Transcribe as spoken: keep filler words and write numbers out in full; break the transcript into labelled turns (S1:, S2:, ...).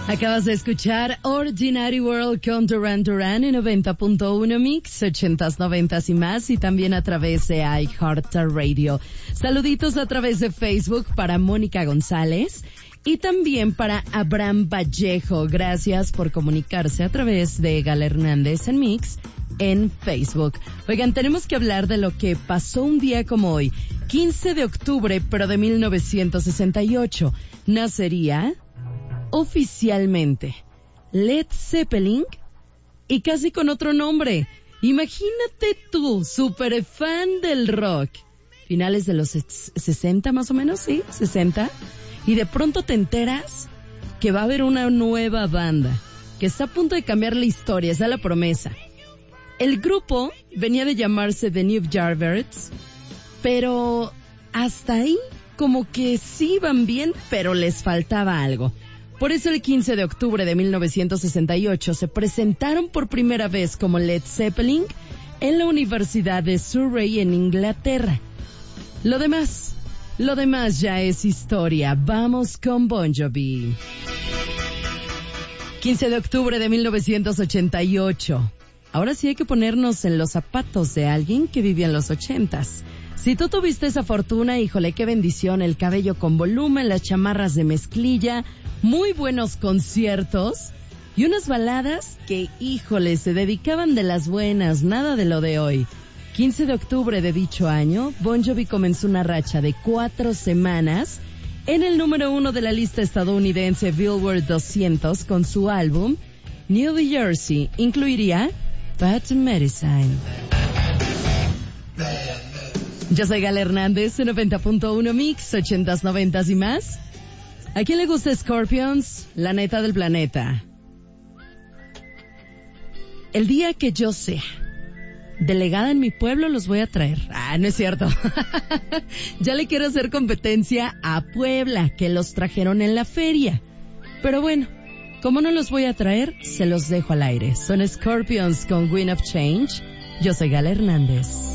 S1: Acabas de escuchar Ordinary World con Duran Duran en noventa punto uno Mix, ochentas, noventas y más, y también a través de iHeartRadio. Saluditos a través de Facebook para Mónica González y también para Abraham Vallejo. Gracias por comunicarse a través de Gal Hernández en Mix en Facebook. Oigan, tenemos que hablar de lo que pasó un día como hoy, quince de octubre, pero de mil novecientos sesenta y ocho. Nacería oficialmente Led Zeppelin, y casi con otro nombre. Imagínate tú, super fan del rock, finales de los sesenta más o menos, sí, sesenta, y de pronto te enteras que va a haber una nueva banda que está a punto de cambiar la historia, esa es la promesa. El grupo venía de llamarse The New Yardbirds, pero hasta ahí como que sí iban bien, pero les faltaba algo. Por eso el quince de octubre de mil novecientos sesenta y ocho se presentaron por primera vez como Led Zeppelin en la Universidad de Surrey en Inglaterra. Lo demás, lo demás ya es historia. Vamos con Bon Jovi. quince de octubre de mil novecientos ochenta y ocho. Ahora sí hay que ponernos en los zapatos de alguien que vivía en los ochentas. Si tú tuviste esa fortuna, híjole, qué bendición, el cabello con volumen, las chamarras de mezclilla, muy buenos conciertos y unas baladas que, híjole, se dedicaban de las buenas, nada de lo de hoy. quince de octubre de dicho año, Bon Jovi comenzó una racha de cuatro semanas en el número uno de la lista estadounidense Billboard doscientos con su álbum New Jersey. Incluiría Bad Medicine. Yo soy Gal Hernández, noventa punto uno Mix, ochentas, noventas y más. ¿A quién le gusta Scorpions? La neta del planeta. El día que yo sea delegada en mi pueblo los voy a traer. Ah, no es cierto. Ya le quiero hacer competencia a Puebla, que los trajeron en la feria. Pero bueno, como no los voy a traer, se los dejo al aire. Son Scorpions con Wind of Change. Yo soy Gal Hernández.